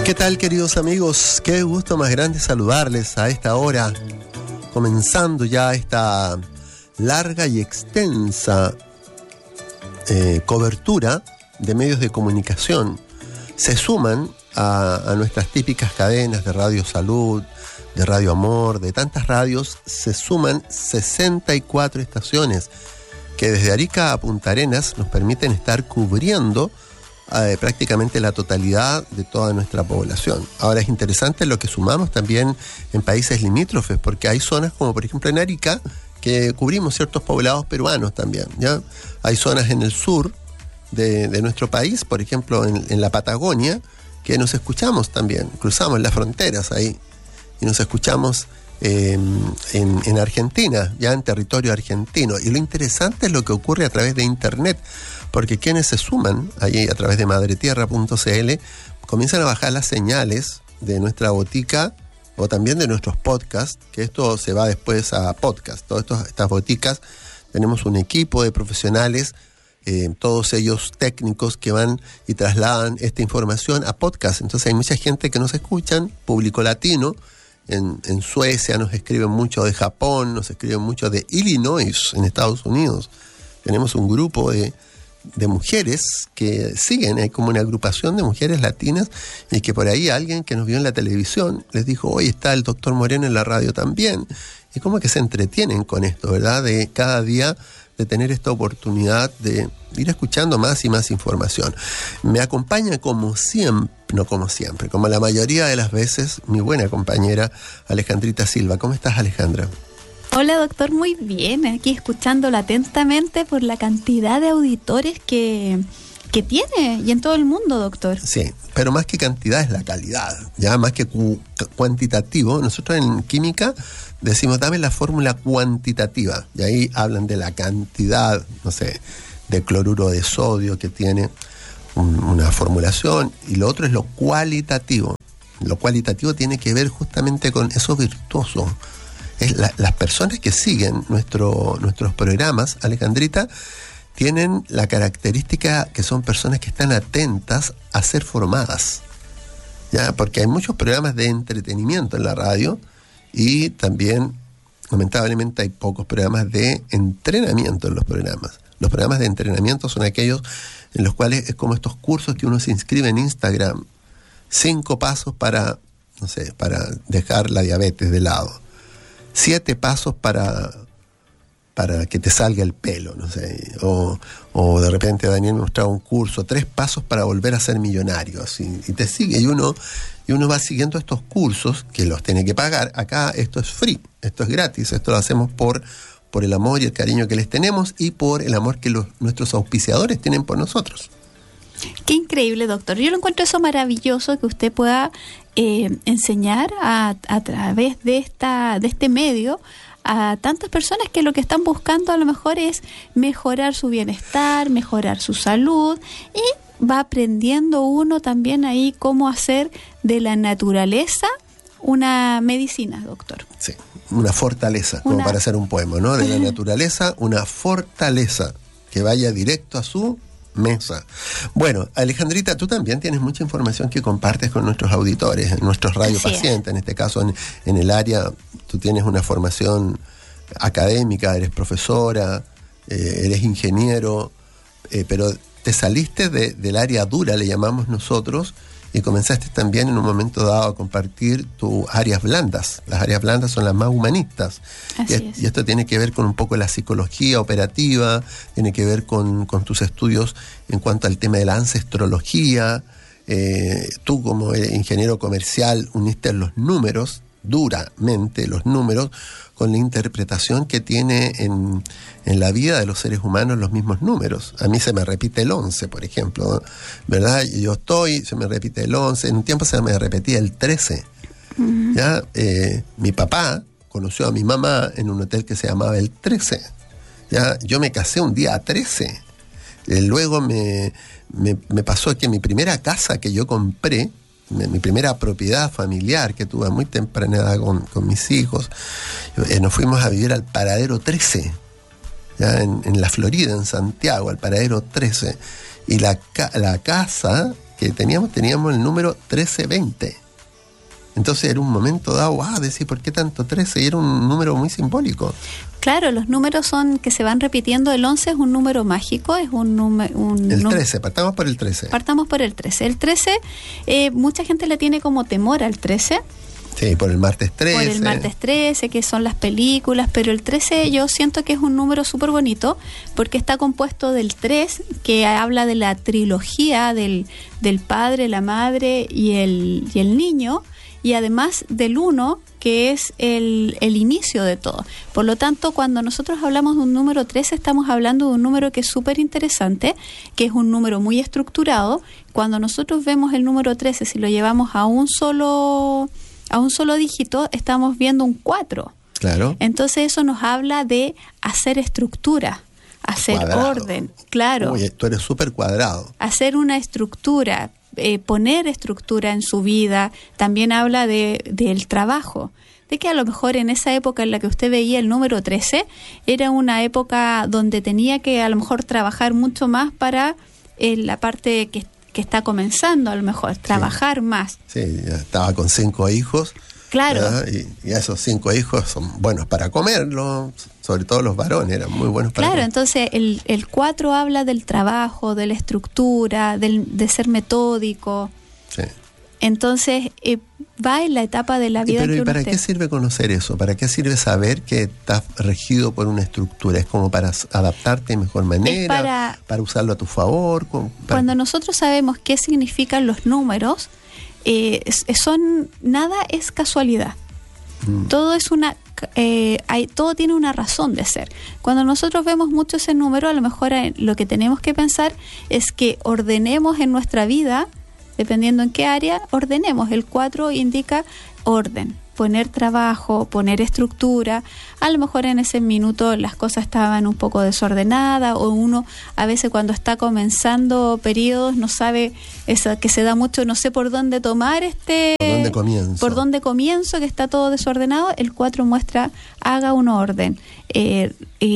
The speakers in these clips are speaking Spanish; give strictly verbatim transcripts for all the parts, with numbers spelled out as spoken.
¿Qué tal, queridos amigos? Qué gusto más grande saludarles a esta hora, comenzando ya esta larga y extensa eh, cobertura de medios de comunicación. Se suman a, a nuestras típicas cadenas de Radio Salud, de Radio Amor, de tantas radios, se suman sesenta y cuatro estaciones que desde Arica a Punta Arenas nos permiten estar cubriendo Eh, prácticamente la totalidad de toda nuestra población. Ahora es interesante lo que sumamos también en países limítrofes, porque hay zonas como por ejemplo en Arica que cubrimos ciertos poblados peruanos también, ¿ya? Hay zonas en el sur de, de nuestro país, por ejemplo en, en la Patagonia, que nos escuchamos también, cruzamos las fronteras ahí y nos escuchamos eh, en, en Argentina, ya en territorio argentino. Y lo interesante es lo que ocurre a través de internet, porque quienes se suman allí a través de madretierra punto c l comienzan a bajar las señales de nuestra botica o también de nuestros podcasts, que esto se va después a podcast. Todas estas boticas, tenemos un equipo de profesionales, eh, todos ellos técnicos que van y trasladan esta información a podcast. Entonces hay mucha gente que nos escuchan, público latino, en, en Suecia nos escriben mucho de Japón, nos escriben mucho de Illinois, en Estados Unidos. Tenemos un grupo de de mujeres que siguen, hay como una agrupación de mujeres latinas, y que por ahí alguien que nos vio en la televisión les dijo, hoy está el doctor Moreno en la radio también, y como que se entretienen con esto, ¿verdad? De cada día de tener esta oportunidad de ir escuchando más y más información. Me acompaña como siempre, no como siempre, como la mayoría de las veces, mi buena compañera Alejandrita Silva. ¿Cómo estás, Alejandra? Hola, doctor, muy bien, aquí escuchándolo atentamente por la cantidad de auditores que, que tiene y en todo el mundo, doctor. Sí, pero más que cantidad es la calidad, ya más que cu- cuantitativo. Nosotros en química decimos, dame la fórmula cuantitativa, y ahí hablan de la cantidad, no sé, de cloruro de sodio que tiene un, una formulación, y lo otro es lo cualitativo. Lo cualitativo tiene que ver justamente con eso virtuoso. Es la, las personas que siguen nuestro, nuestros programas, Alejandrita, tienen la característica que son personas que están atentas a ser formadas, ¿ya? Porque hay muchos programas de entretenimiento en la radio y también, lamentablemente, hay pocos programas de entrenamiento en los programas. Los programas de entrenamiento son aquellos en los cuales es como estos cursos que uno se inscribe en Instagram. Cinco pasos para, no sé, para dejar la diabetes de lado. Siete pasos para, para que te salga el pelo, no sé, o, o de repente Daniel me mostraba un curso, tres pasos para volver a ser millonario, así, y te sigue, y uno, y uno va siguiendo estos cursos que los tiene que pagar. Acá esto es free, esto es gratis, esto lo hacemos por, por el amor y el cariño que les tenemos y por el amor que los, nuestros auspiciadores tienen por nosotros. Qué increíble, doctor. Yo lo encuentro eso maravilloso, que usted pueda eh, enseñar a, a través de esta de este medio a tantas personas que lo que están buscando a lo mejor es mejorar su bienestar, mejorar su salud, y va aprendiendo uno también ahí cómo hacer de la naturaleza una medicina, doctor. Sí, una fortaleza, una... como para hacer un poema, ¿no? De la naturaleza, una fortaleza que vaya directo a su mesa. Bueno, Alejandrita, tú también tienes mucha información que compartes con nuestros auditores, nuestros radiopacientes, en este caso en, en el área. Tú tienes una formación académica, eres profesora, eh, eres ingeniero, eh, pero te saliste de, del área dura, le llamamos nosotros, y comenzaste también en un momento dado a compartir tus áreas blandas. Las áreas blandas son las más humanistas. Así y, es. y esto tiene que ver con un poco la psicología operativa, tiene que ver con, con tus estudios en cuanto al tema de la ancestrología. Eh, tú como ingeniero comercial uniste los números, duramente los números, con la interpretación que tiene en, en la vida de los seres humanos los mismos números. A mí se me repite el once, por ejemplo, ¿verdad? Yo estoy, se me repite el once, en un tiempo se me repetía el trece. Uh-huh. ¿Ya? Eh, mi papá conoció a mi mamá en un hotel que se llamaba el trece. ¿Ya? Yo me casé un día a trece. Eh, luego me, me, me pasó que mi primera casa que yo compré, mi primera propiedad familiar que tuve a muy temprana edad con, con mis hijos, eh, nos fuimos a vivir al Paradero trece, ya en, en la Florida, en Santiago, al Paradero trece, y la, la casa que teníamos, teníamos el número trece veinte. Entonces era un momento dado, wow, decir, ¿por qué tanto trece? Y era un número muy simbólico. Claro, los números son que se van repitiendo. El once es un número mágico, es un número... El trece, partamos por el trece. Partamos por el trece. El trece, eh, mucha gente le tiene como temor al trece. Sí, por el martes trece. Por el martes trece, que son las películas, pero el trece yo siento que es un número súper bonito, porque está compuesto del tres, que habla de la trilogía del, del padre, la madre y el, y el niño, y además del uno, que es el, el inicio de todo. Por lo tanto, cuando nosotros hablamos de un número trece, estamos hablando de un número que es súper interesante, que es un número muy estructurado. Cuando nosotros vemos el número trece, si lo llevamos a un solo, a un solo dígito, estamos viendo un cuatro. Claro. Entonces eso nos habla de hacer estructura, hacer Cuadrado. orden. Claro. Oye, tú eres súper cuadrado. Hacer una estructura. Eh, poner estructura en su vida. También habla de del trabajo, de que a lo mejor en esa época en la que usted veía el número trece, era una época donde tenía que a lo mejor trabajar mucho más para eh, la parte que, que está comenzando, a lo mejor, trabajar sí. más. Sí, ya estaba con cinco hijos. Claro. Y, y esos cinco hijos son buenos para comerlo, sobre todo los varones eran muy buenos para Claro, comer. entonces el, el cuatro habla del trabajo, de la estructura, del, de ser metódico. Sí. Entonces eh, va en la etapa de la vida. Pero que ¿y uno para esté. qué sirve conocer eso? ¿Para qué sirve saber que estás regido por una estructura? ¿Es como para adaptarte de mejor manera? para, ¿Para usarlo a tu favor? Para... Cuando nosotros sabemos qué significan los números, eh, son nada es casualidad. Mm. Todo es una eh, hay, todo tiene una razón de ser. Cuando nosotros vemos mucho ese número, a lo mejor eh, lo que tenemos que pensar es que ordenemos en nuestra vida, dependiendo en qué área, ordenemos. El cuatro indica orden, poner trabajo, poner estructura. A lo mejor en ese minuto las cosas estaban un poco desordenadas, o uno a veces cuando está comenzando periodos no sabe, eso que se da mucho, no sé por dónde tomar este... ¿Por dónde comienzo? Por dónde comienzo, que está todo desordenado. El cuatro muestra, haga un orden, eh,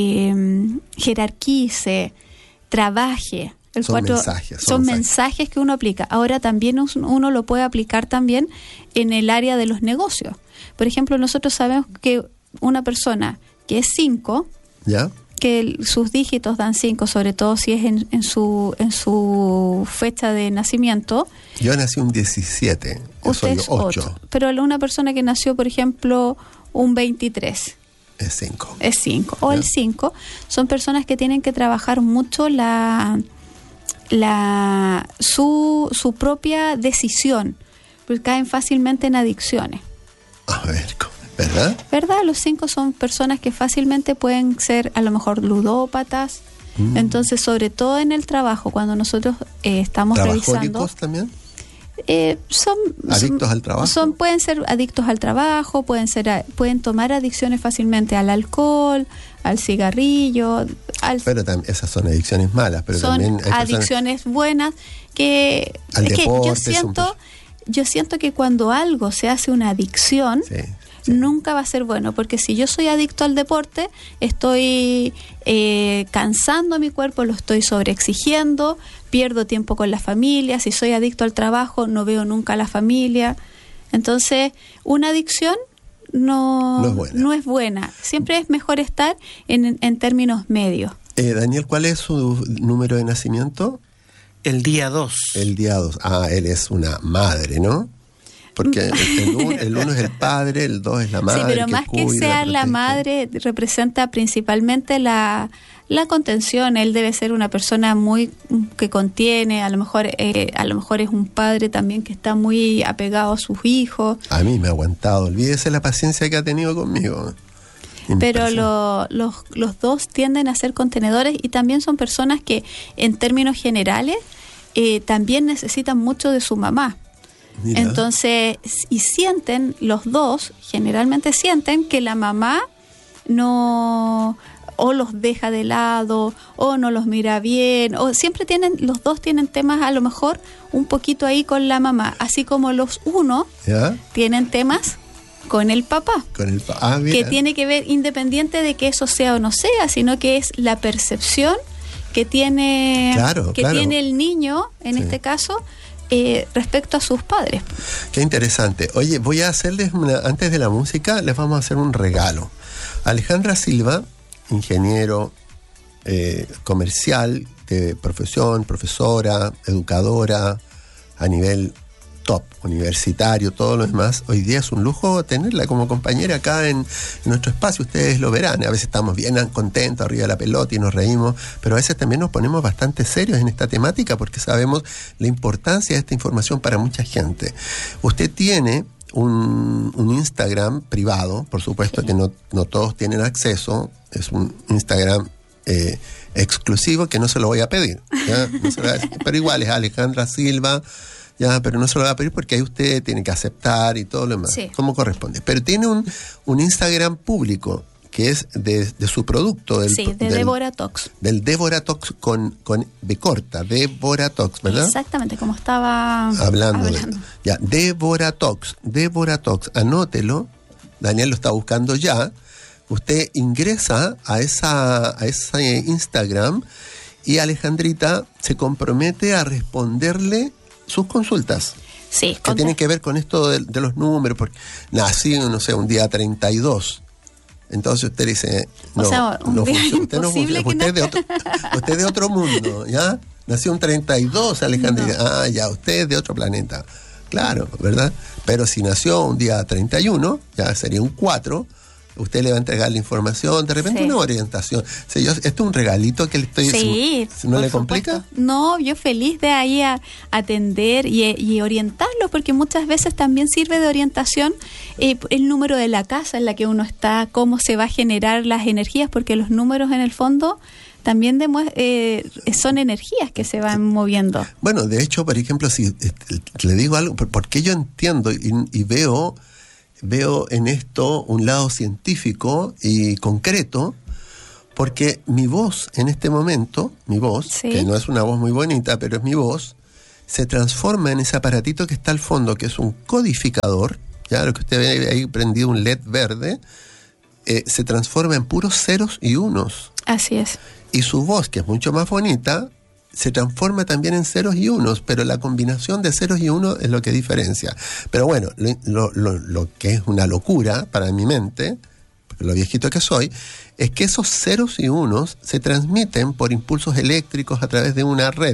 eh, jerarquice, trabaje. El son cuatro, mensajes. Son, son mensajes. mensajes que uno aplica. Ahora también uno lo puede aplicar también en el área de los negocios. Por ejemplo, nosotros sabemos que una persona que es cinco, ¿ya? Que el, sus dígitos dan cinco, sobre todo si es en, en su en su fecha de nacimiento. Yo nací un diecisiete, yo usted soy es ocho. ocho. Pero una persona que nació, por ejemplo, un veintitrés. Es cinco. Es cinco. O ¿ya? el cinco. Son personas que tienen que trabajar mucho la... la su, su propia decisión, porque caen fácilmente en adicciones. A ver, ¿verdad? ¿Verdad? Los cinco son personas que fácilmente pueden ser a lo mejor ludópatas. Mm. Entonces, sobre todo en el trabajo, cuando nosotros eh, estamos revisando... ¿Trabajólicos también? Eh, son adictos son, al trabajo. Son, pueden ser adictos al trabajo, pueden ser pueden tomar adicciones fácilmente al alcohol, al cigarrillo, al, pero también esas son adicciones malas, pero son también hay adicciones buenas que, al es deporte, que yo siento son... yo siento que cuando algo se hace una adicción, sí, sí. nunca va a ser bueno, porque si yo soy adicto al deporte, estoy eh, cansando a mi cuerpo, lo estoy sobreexigiendo, pierdo tiempo con la familia. Si soy adicto al trabajo, no veo nunca a la familia. Entonces, una adicción no, no, es, buena. no es buena. Siempre es mejor estar en, en términos medios. Eh, Daniel, ¿cuál es su número de nacimiento? El día dos. El día dos. Ah, él es una madre, ¿no? Porque el, el, uno, el uno es el padre, el dos es la madre. Sí, pero que más cuida, que ser la madre, representa principalmente la, la contención. Él debe ser una persona muy que contiene, a lo mejor eh, a lo mejor es un padre también que está muy apegado a sus hijos. A mí me ha aguantado, olvídese la paciencia que ha tenido conmigo. Pero lo, los, los dos tienden a ser contenedores, y también son personas que en términos generales eh, también necesitan mucho de su mamá. Mira. Entonces, y sienten, los dos generalmente sienten que la mamá no, o los deja de lado, o no los mira bien, o siempre tienen, los dos tienen temas a lo mejor un poquito ahí con la mamá, así como los uno ¿ya? Tienen temas con el papá, con el pa- ah, mira. Que tiene que ver, independiente de que eso sea o no sea, sino que es la percepción que tiene, claro, que claro. tiene el niño, en sí. este caso, eh, respecto a sus padres. Qué interesante. Oye, voy a hacerles, una, antes de la música, les vamos a hacer un regalo. Alejandra Silva, ingeniero eh, comercial, de profesión, profesora, educadora, a nivel top, universitario, todo lo demás. Hoy día es un lujo tenerla como compañera acá en, en nuestro espacio. Ustedes lo verán, a veces estamos bien contentos arriba de la pelota y nos reímos, pero a veces también nos ponemos bastante serios en esta temática porque sabemos la importancia de esta información para mucha gente. Usted tiene un, un Instagram privado, por supuesto, sí, que no, no todos tienen acceso, es un Instagram eh, exclusivo que no se lo voy a pedir, ¿ya? No se lo voy a decir, pero igual es Alejandra Silva. Ya, pero no se lo va a pedir porque ahí usted tiene que aceptar y todo lo demás, sí, como corresponde. Pero tiene un, un Instagram público que es de, de su producto. Del, sí, de del, Devoratox. Del Devoratox con, con B corta, Devoratox, ¿verdad? Exactamente, como estaba hablando. hablando. De, ya, Devoratox, Devoratox, anótelo, Daniel lo está buscando ya. Usted ingresa a, esa, a ese Instagram y Alejandrita se compromete a responderle sus consultas. Sí, que tienen que ver con esto de, de los números, porque nací, no sé, un día treinta y dos. Entonces usted dice, no, o sea, un no día funciona. Usted, no funciona. Que Usted, no. de otro, usted de otro mundo, ¿ya? Nació un treinta y dos, Alejandra. No. Ah, ya, usted es de otro planeta. Claro, ¿verdad? Pero si nació un día treinta y uno, ya sería un cuatro. Usted le va a entregar la información, de repente sí, una orientación. O sea, yo, esto es un regalito que le estoy sí, ¿no le complica? Supuesto. No, yo feliz de ahí a atender y, y orientarlo, porque muchas veces también sirve de orientación eh, el número de la casa en la que uno está, cómo se va a generar las energías, porque los números en el fondo también demuest- eh, son energías que se van moviendo. Bueno, de hecho, por ejemplo, si este, le digo algo, porque yo entiendo y, y veo... Veo en esto un lado científico y concreto, porque mi voz en este momento, mi voz, sí, que no es una voz muy bonita, pero es mi voz, se transforma en ese aparatito que está al fondo, que es un codificador, ya lo que usted ve ahí prendido un L E D verde, eh, se transforma en puros ceros y unos. Así es. Y su voz, que es mucho más bonita, se transforma también en ceros y unos, pero la combinación de ceros y unos es lo que diferencia. Pero bueno, lo, lo, lo que es una locura para mi mente, porque lo viejito que soy, es que esos ceros y unos se transmiten por impulsos eléctricos a través de una red.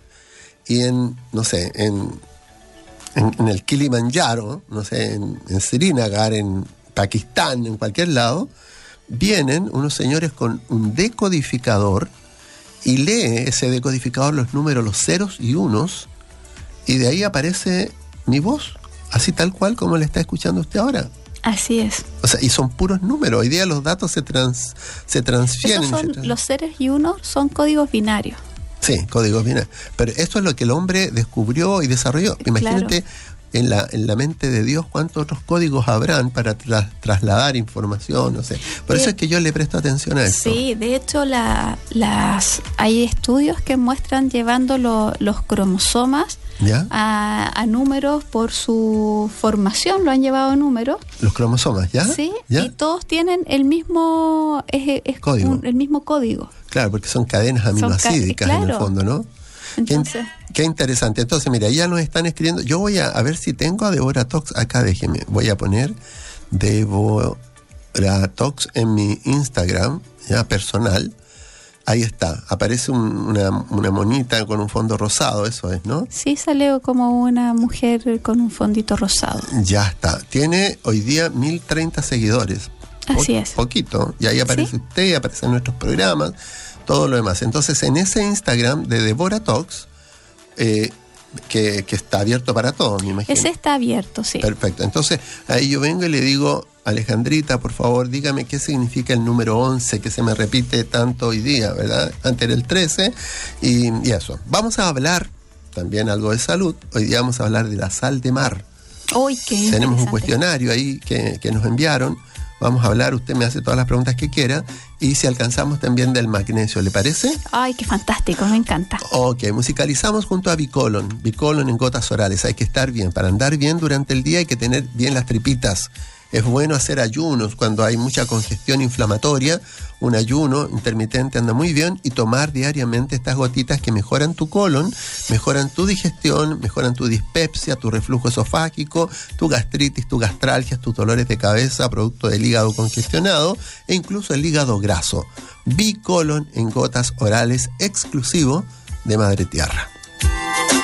Y en, no sé, en, en, en el Kilimanjaro, no sé, en, en Srinagar, en Pakistán, en cualquier lado, vienen unos señores con un decodificador y lee ese decodificador, los números, los ceros y unos, y de ahí aparece mi voz, así tal cual como la está escuchando usted ahora. Así es. O sea, y son puros números. Hoy día los datos se trans, se transfieren. Esos son, se trans... los ceros y unos son códigos binarios. Sí, códigos binarios. Pero esto es lo que el hombre descubrió y desarrolló. Imagínate, claro, en la en la mente de Dios cuántos otros códigos habrán para tra- trasladar información, no sé. Por de, eso es que yo le presto atención a eso. Sí, de hecho la, las hay estudios que muestran llevando lo, los cromosomas ¿Ya? A, a números por su formación, lo han llevado a números. Los cromosomas, ¿ya? Sí, ¿ya? Y todos tienen el mismo es, es código. Un, el mismo código. Claro, porque son cadenas aminoácidicas ca- claro. en el fondo, ¿no? Entonces, qué, qué interesante. Entonces, mira, ya nos están escribiendo. Yo voy a, a ver si tengo a Devoratox acá, déjeme. Voy a poner Devoratox en mi Instagram, ya personal. Ahí está, aparece un, una, una monita con un fondo rosado, eso es, ¿no? Sí, sale como una mujer con un fondito rosado. Ya está. Tiene hoy día mil treinta seguidores. Así po- es. Poquito. Y ahí aparece, ¿sí?, usted, aparecen nuestros programas, todo lo demás. Entonces, en ese Instagram de Devoratox, eh, que, que está abierto para todos, me imagino. Ese está abierto, sí. Perfecto. Entonces, ahí yo vengo y le digo, Alejandrita, por favor, dígame qué significa el número once, que se me repite tanto hoy día, ¿verdad? Antes era el trece, y, y eso. Vamos a hablar también algo de salud. Hoy día vamos a hablar de la sal de mar. Uy, qué Tenemos un cuestionario ahí que, que nos enviaron. Vamos a hablar, usted me hace todas las preguntas que quiera y si alcanzamos también del magnesio, ¿le parece? Ay, qué fantástico, me encanta. Ok, musicalizamos junto a Bicolon, Bicolon en gotas orales. Hay que estar bien, para andar bien durante el día hay que tener bien las tripitas. Es bueno hacer ayunos cuando hay mucha congestión inflamatoria. Un ayuno intermitente anda muy bien, y tomar diariamente estas gotitas que mejoran tu colon, mejoran tu digestión, mejoran tu dispepsia, tu reflujo esofágico, tu gastritis, tu gastralgias, tus dolores de cabeza producto del hígado congestionado e incluso el hígado graso. Bicolon en gotas orales, exclusivo de Madre Tierra.